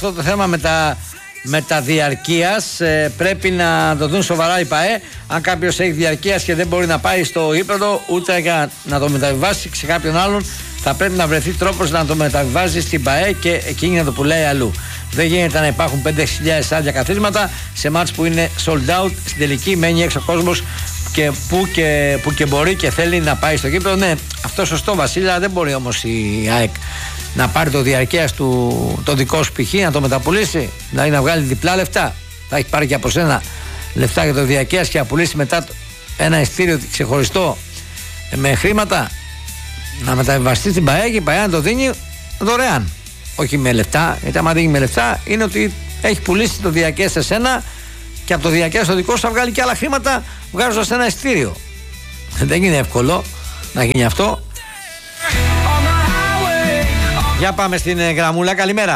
Αυτό το θέμα με τα διαρκείας πρέπει να το δουν σοβαρά οι ΠΑΕ. Αν κάποιος έχει διαρκείας και δεν μπορεί να πάει στο ύπεδο ούτε για να το μεταβιβάσει σε κάποιον άλλον, θα πρέπει να βρεθεί τρόπος να το μεταβιβάζει στην ΠΑΕ και εκείνη να το πουλάει αλλού. Δεν γίνεται να υπάρχουν 5.000 άδεια καθίσματα σε μάτς που είναι sold out. Στην τελική μένει έξω ο κόσμος που και μπορεί και θέλει να πάει στο γήπεδο. Ναι, αυτό σωστό, Βασίλη, δεν μπορεί όμως η ΑΕΚ να πάρει το διαρκείας του, το δικό σου π.χ. να το μεταπουλήσει, δηλαδή να βγάλει διπλά λεφτά. Θα έχει πάρει και από σένα λεφτά για το διαρκείας και να πουλήσει μετά ένα ειστήριο ξεχωριστό με χρήματα, να μεταβιβαστεί στην ΠΑΕ και η ΠΑΕ να το δίνει δωρεάν. Όχι με λεφτά, γιατί άμα δίνει με λεφτά είναι ότι έχει πουλήσει το διαρκείας σε σένα και από το διαρκείας το δικό σου θα βγάλει και άλλα χρήματα βγάζοντας ένα ειστήριο. Δεν είναι εύκολο να γίνει αυτό. Για πάμε στην γραμμούλα, καλημέρα.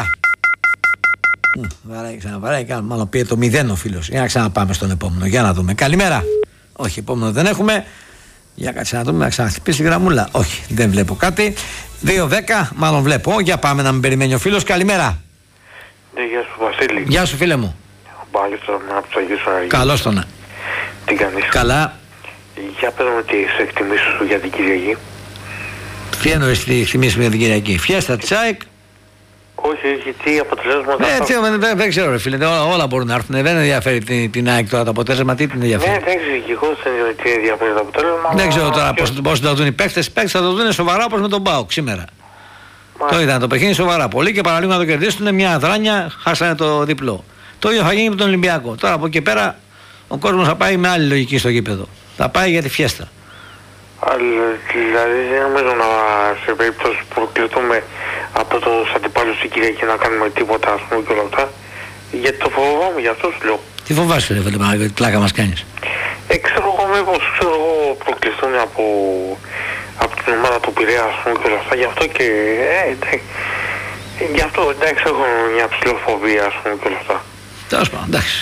Βαράει, μάλλον πήρε το 0 ο φίλος. Για να ξαναπάμε στον επόμενο, για να δούμε. Καλημέρα. Όχι, επόμενο δεν έχουμε. Για κάτσε να δούμε, να ξαναχτυπήσει η γραμμούλα. Όχι, δεν βλέπω κάτι. 2-10, μάλλον βλέπω. Για πάμε να με περιμένει ο φίλος, καλημέρα. Ναι, γεια σου Βασίλη. Γεια σου φίλε μου. Πάλι από το Αγίου Σαραγίου. Καλώς το να. Τι κάνεις? Καλά. Για πέρα με τις εκτιμήσεις σου για την Κυριακή. Τι εννοείς τι εκτιμήσεις σου για την Κυριακή? Φιέστα της ΑΕΚ? Όχι, γιατί αποτελέσματα... Δεν ξέρω ρε φίλε, όλα μπορούν να έρθουν. Δεν ενδιαφέρει την ΑΕΚ τώρα το αποτέλεσμα, τι την ενδιαφέρει? Ναι, δεν ξέρω και εγώ τι ενδιαφέρει το αποτέλεσμα. Δεν ξέρω τώρα πώς θα το δουν οι παίκτες. Οι παίκτες θα το δουν σοβαρά όπως με τον ΠΑΟΚ σήμερα. Το είδαν το παιχνίδι σοβαρά πολύ και παραλίγο να το κερδίσουν. Μια αδράνεια, χάσανε το διπλό. Το ίδιο θα γίνει με τον Ολυμπιακό. Τώρα από εκεί πέρα ο κόσμος θα πάει με άλλη λογική στο γήπεδο. Θα πάει για τη φιέστα. Δηλαδή δεν νομίζω να σε περίπτωση που προκληθούμε από τους αντιπάλους η Κυριακή να κάνουμε τίποτα, ας πούμε, και όλα αυτά. Γιατί το φοβάμαι, γι' αυτό σου λέω. Τι φοβάσαι ρε Βελεμά, γιατί πλάκα μας κάνεις? Ξέρω εγώ μήπως προκληθούν από την ομάδα του Πειραιά, ας πούμε, και όλα αυτά. Γι' αυτό και γι' αυτό εντάξει έχω μια ψηλοφοβία, ας πούμε, και όλα αυτά. Τέλος πάντων, εντάξει.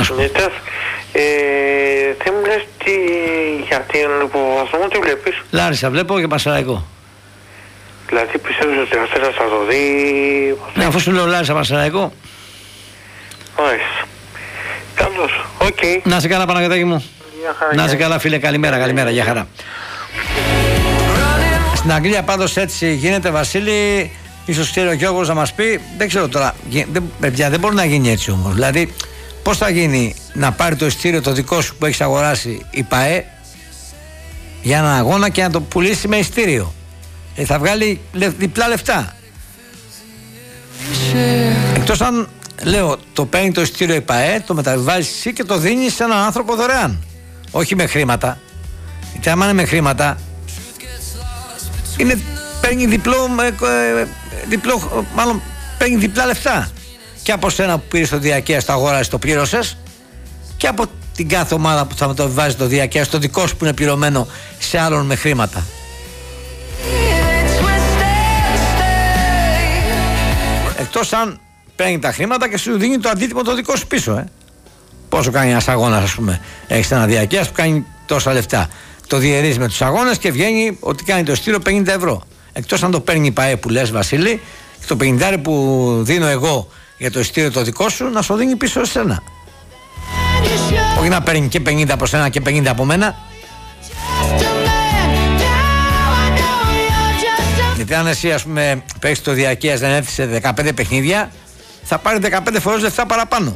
Δεν μου λες για την υποβασμό τι βλέπεις? Λάρισα βλέπω και Πασαραϊκό. Δηλαδή πιστεύεις ότι ο Αστέρας θα το δει? Ναι, αφού σου λέω Λάρισα Πασαραϊκό. Μάλιστα. Καλώς, οκ. Να σε καλά Παναγιωτάκη μου. Να σε καλά φίλε, καλημέρα, για χαρά. Στην Αγγλία πάντως έτσι γίνεται Βασίλη. Ίσως ξέρει ο Γιώργος να μας πει. Δεν ξέρω τώρα, παιδιά δεν μπορεί να γίνει έτσι όμως. Δηλαδή πώς θα γίνει να πάρει το ειστήριο το δικό σου που έχεις αγοράσει η ΠΑΕ για έναν αγώνα και να το πουλήσει με ειστήριο? Θα βγάλει διπλά λεφτά. Εκτός αν, λέω, το παίρνει το ειστήριο η ΠΑΕ, το μεταβιβάζει εσύ και το δίνει σε έναν άνθρωπο δωρεάν. Όχι με χρήματα. Γιατί άμα είναι με χρήματα, παίρνει μάλλον παίρνει διπλά λεφτά. Και από σένα που πήρες το διαρκείας, το αγόρασες, το πλήρωσες, και από την κάθε ομάδα που θα μεταβιβάζει το διαρκείας, το δικό σου που είναι πληρωμένο σε άλλον με χρήματα. Εκτός αν παίρνει τα χρήματα και σου δίνει το αντίτιμο το δικό σου πίσω. Πόσο κάνει ένας αγώνας, ας πούμε? Έχεις ένα διαρκείας που κάνει τόσα λεφτά. Το διαιρείς με τους αγώνες και βγαίνει ότι κάνει το ειστήριο 50 ευρώ. Εκτός αν το παίρνει η ΠΑΕ που λες Βασίλη, και το 50 που δίνω εγώ για το ειστήριο το δικό σου να σου δίνει πίσω εσένα. Όχι να παίρνει και 50 από σένα και 50 από μένα. Γιατί αν εσύ ας πούμε παίξεις το διαρκείας δεν έρθει σε 15 παιχνίδια, θα πάρει 15 φορές λεφτά παραπάνω.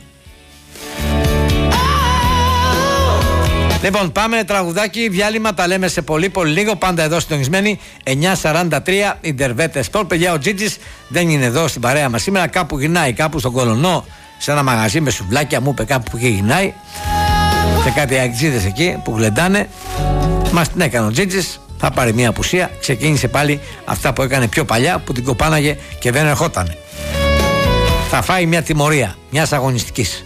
Λοιπόν, πάμε τραγουδάκι, διάλειμμα, τα λέμε σε πολύ λίγο. Πάντα εδώ συντονισμένοι, 9:43, Ιντερβέτε Σπορ. Παιδιά, ο Τζίτζης δεν είναι εδώ στην παρέα μας σήμερα. Κάπου γυρνάει, κάπου στον Κολονό, σε ένα μαγαζί με σουβλάκια. Μου είπε κάπου που γυρνάει. Και κάτι αεξίδες εκεί που γλεντάνε. Μας την έκανε ο Τζίτζης. Θα πάρει μια απουσία. Ξεκίνησε πάλι αυτά που έκανε πιο παλιά, που την κοπάναγε και δεν ερχότανε. Θα φάει μια τιμωρία μιας αγωνιστικής.